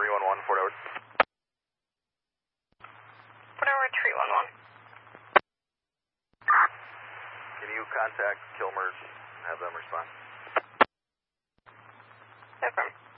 311, Fort Edward. Fort Edward 311. Can you contact Kilmer's and have them respond? No problem.